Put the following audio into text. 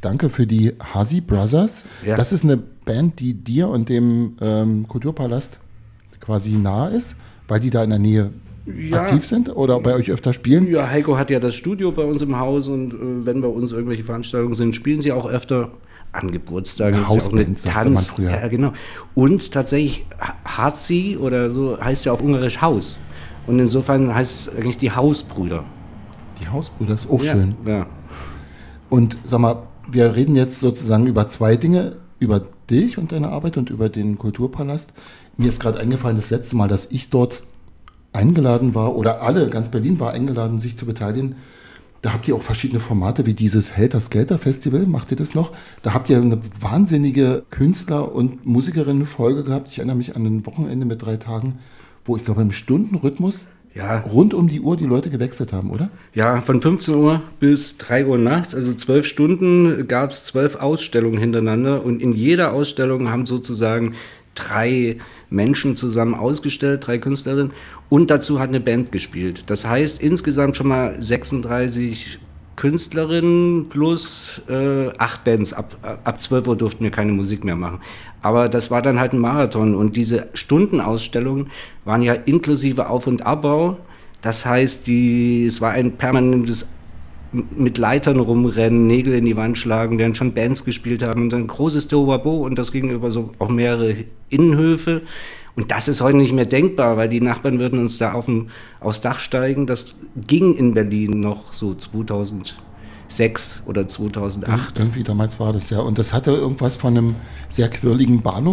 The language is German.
danke für die Hasi Brothers. Ja. Das ist eine Band, die dir und dem Kulturpalast quasi nahe ist, weil die da in der Nähe aktiv sind oder bei euch öfter spielen? Ja, Heiko hat ja das Studio bei uns im Haus und wenn bei uns irgendwelche Veranstaltungen sind, spielen sie auch öfter an Geburtstagen. Eine Hausband, sagte man früher. Ja, genau. Und tatsächlich, Hasi oder so heißt ja auf Ungarisch Haus. Und insofern heißt es eigentlich die Hausbrüder. Die Hausbrüder ist auch Ja, schön. ja. Und sag mal, wir reden jetzt sozusagen über zwei Dinge, über dich und deine Arbeit und über den Kulturpalast. Mir ist gerade eingefallen, das letzte Mal, dass ich dort eingeladen war, oder alle, ganz Berlin war eingeladen, sich zu beteiligen. Da habt ihr auch verschiedene Formate, wie dieses Helter-Skelter-Festival, macht ihr das noch? Da habt ihr eine wahnsinnige Künstler- und Musikerinnen-Folge gehabt. Ich erinnere mich an ein Wochenende mit 3 Tagen, wo ich glaube im Stundenrhythmus rund um die Uhr die Leute gewechselt haben, oder? Ja, von 15 Uhr bis 3 Uhr nachts, also 12 Stunden, gab es 12 Ausstellungen hintereinander. Und in jeder Ausstellung haben sozusagen 3 Menschen zusammen ausgestellt, 3 Künstlerinnen. Und dazu hat eine Band gespielt. Das heißt insgesamt schon mal 36 Künstlerinnen plus 8 Bands. Ab 12 Uhr durften wir keine Musik mehr machen. Aber das war dann halt ein Marathon. Und diese Stundenausstellungen waren ja inklusive Auf- und Abbau. Das heißt, es war ein permanentes mit Leitern rumrennen, Nägel in die Wand schlagen, während schon Bands gespielt haben. Und dann ein großes Tohuwabohu und das ging über so auch mehrere Innenhöfe. Und das ist heute nicht mehr denkbar, weil die Nachbarn würden uns da aufs Dach steigen. Das ging in Berlin noch so 2006 oder 2008. Irgendwie damals war das ja. Und das hatte irgendwas von einem sehr quirligen Bahnhof.